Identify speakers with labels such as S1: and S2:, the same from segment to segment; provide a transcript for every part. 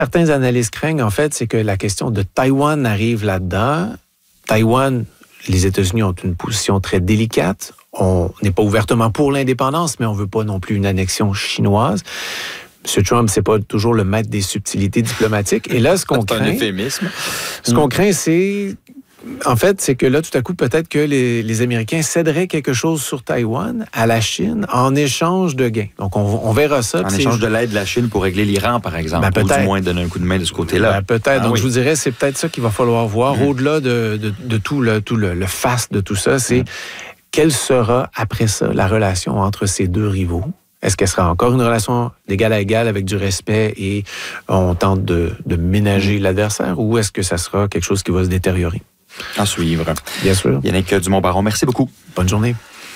S1: Certains analystes craignent, en fait, c'est que la question de Taïwan arrive là-dedans. Taïwan, les États-Unis ont une position très délicate. On n'est pas ouvertement pour l'indépendance, mais on ne veut pas non plus une annexion chinoise. M. Trump, c'est pas toujours le maître des subtilités diplomatiques. Et là, ce qu'on craint...
S2: C'est un euphémisme.
S1: Ce qu'on craint, c'est... En fait, c'est que là, tout à coup, peut-être que les Américains céderaient quelque chose sur Taïwan à la Chine en échange de gains. Donc, on verra ça.
S2: En échange de l'aide de la Chine pour régler l'Iran, par exemple, ou du moins donner un coup de main de ce côté-là.
S1: Peut-être. Donc, je vous dirais, c'est peut-être ça qu'il va falloir voir. Au-delà de tout le faste de tout ça, c'est quelle sera, après ça, la relation entre ces deux rivaux? Est-ce qu'elle sera encore une relation d'égal à égal avec du respect et on tente de ménager l'adversaire, ou est-ce que ça sera quelque chose qui va se détériorer?
S2: À suivre.
S1: Bien sûr.
S2: Yannick Dumont-Baron, merci beaucoup.
S1: Bonne journée.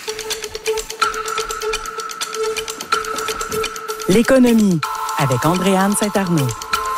S3: L'économie avec Andréanne Saint-Arnaud.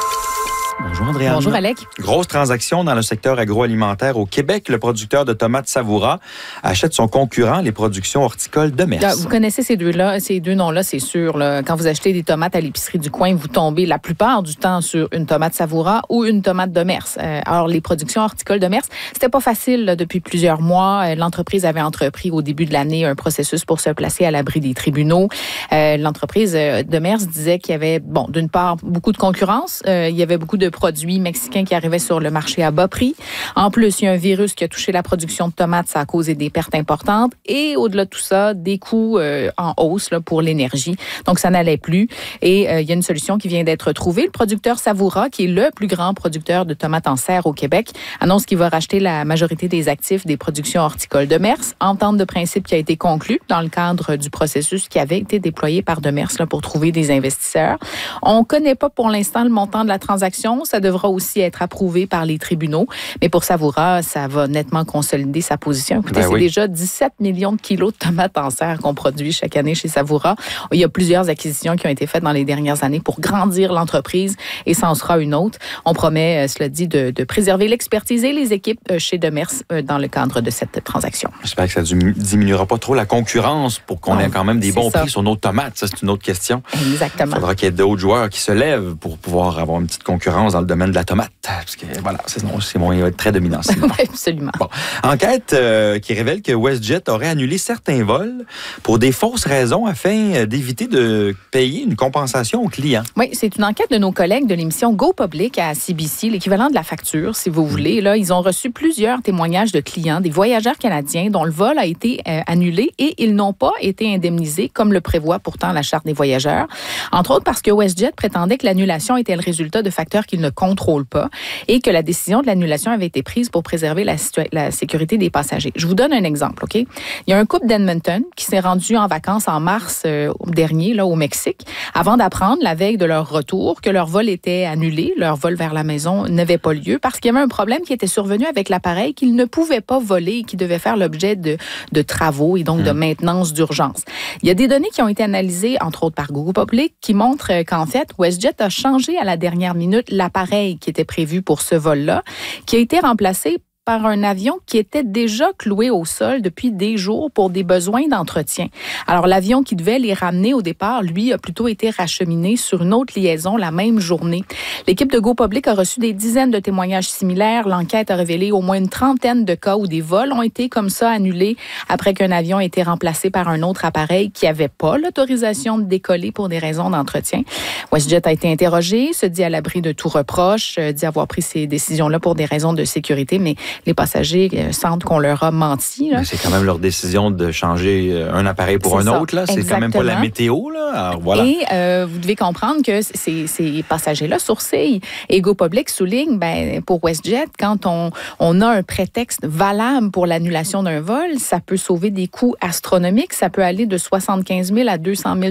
S2: Bonjour Andréanne.
S4: Bonjour Alec.
S2: Grosse transaction dans le secteur agroalimentaire au Québec. Le producteur de tomates Savoura achète son concurrent, les productions horticoles Demers.
S4: Vous connaissez ces deux noms-là, c'est sûr. Là. Quand vous achetez des tomates à l'épicerie du coin, vous tombez la plupart du temps sur une tomate Savoura ou une tomate Demers. Alors, les productions horticoles Demers, c'était pas facile là, depuis plusieurs mois. L'entreprise avait entrepris au début de l'année un processus pour se placer à l'abri des tribunaux. L'entreprise Demers disait qu'il y avait, d'une part, beaucoup de concurrence. Il y avait beaucoup de produits mexicains qui arrivaient sur le marché à bas prix. En plus, il y a un virus qui a touché la production de tomates. Ça a causé des pertes importantes. Et au-delà de tout ça, des coûts en hausse là, pour l'énergie. Donc, ça n'allait plus. Et il y a une solution qui vient d'être trouvée. Le producteur Savoura, qui est le plus grand producteur de tomates en serre au Québec, annonce qu'il va racheter la majorité des actifs des productions horticoles Demers. Entente de principe qui a été conclue dans le cadre du processus qui avait été déployé par Demers là, pour trouver des investisseurs. On ne connaît pas pour l'instant le montant de la transaction. Ça devra aussi être approuvé par les tribunaux. Mais pour Savoura, ça va nettement consolider sa position. Écoutez, c'est déjà 17 millions de kilos de tomates en serre qu'on produit chaque année chez Savoura. Il y a plusieurs acquisitions qui ont été faites dans les dernières années pour grandir l'entreprise et ça en sera une autre. On promet, cela dit, de préserver l'expertise et les équipes chez Demers dans le cadre de cette transaction.
S2: J'espère que ça ne diminuera pas trop la concurrence pour qu'on ait quand même des bons prix sur nos tomates. Ça, c'est une autre question.
S4: Exactement.
S2: Il faudra qu'il y ait d'autres joueurs qui se lèvent pour pouvoir avoir une petite concurrence dans le domaine de la tomate. Parce que, voilà, il va être très dominant.
S4: Oui, absolument.
S2: Bon. Enquête qui révèle que WestJet aurait annulé certains vols pour des fausses raisons afin d'éviter de payer une compensation aux clients.
S4: Oui, c'est une enquête de nos collègues de l'émission Go Public à CBC, l'équivalent de la facture, si vous voulez. Là, ils ont reçu plusieurs témoignages de clients, des voyageurs canadiens dont le vol a été annulé et ils n'ont pas été indemnisés comme le prévoit pourtant la Charte des voyageurs. Entre autres parce que WestJet prétendait que l'annulation était le résultat de facteurs qu'ils ne contrôlent pas et que la décision de l'annulation avait été prise pour préserver la sécurité des passagers. Je vous donne un exemple, OK? Il y a un couple d'Edmonton qui s'est rendu en vacances en mars dernier, là, au Mexique, avant d'apprendre la veille de leur retour que leur vol était annulé, leur vol vers la maison n'avait pas lieu parce qu'il y avait un problème qui était survenu avec l'appareil qu'ils ne pouvaient pas voler et qui devait faire l'objet de travaux et donc de maintenance d'urgence. Il y a des données qui ont été analysées, entre autres par Google Public, qui montrent qu'en fait, WestJet a changé à la dernière minute l'appareil qui était prévu pour ce vol-là, qui a été remplacé par un avion qui était déjà cloué au sol depuis des jours pour des besoins d'entretien. Alors, l'avion qui devait les ramener au départ, lui, a plutôt été racheminé sur une autre liaison la même journée. L'équipe de Go Public a reçu des dizaines de témoignages similaires. L'enquête a révélé au moins une trentaine de cas où des vols ont été comme ça annulés après qu'un avion ait été remplacé par un autre appareil qui n'avait pas l'autorisation de décoller pour des raisons d'entretien. WestJet a été interrogé, se dit à l'abri de tout reproche, dit avoir pris ces décisions-là pour des raisons de sécurité, mais les passagers sentent qu'on leur a menti. Là.
S2: Mais c'est quand même leur décision de changer un appareil pour un autre. Là. C'est quand même pas la météo. Là. Alors, voilà.
S4: Et vous devez comprendre que ces passagers-là sourcillent. Et Go Public souligne, pour WestJet, quand on a un prétexte valable pour l'annulation d'un vol, ça peut sauver des coûts astronomiques. Ça peut aller de 75 000 à 200 000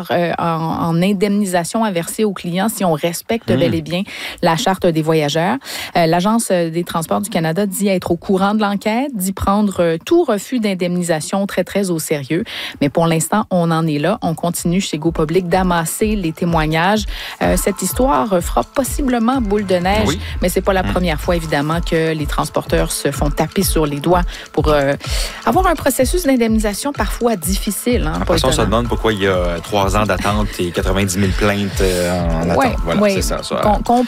S4: en indemnisation à verser aux clients si on respecte bel et bien la Charte des voyageurs. L'Agence des transports du Canada dit être au courant de l'enquête, dit prendre tout refus d'indemnisation très, très au sérieux. Mais pour l'instant, on en est là. On continue chez GoPublic d'amasser les témoignages. Cette histoire fera possiblement boule de neige, mais c'est pas la première fois, évidemment, que les transporteurs se font taper sur les doigts pour avoir un processus d'indemnisation parfois difficile.
S2: Après ça, on se demande pourquoi il y a 3 ans d'attente et 90 000 plaintes en attente. Voilà, c'est ça.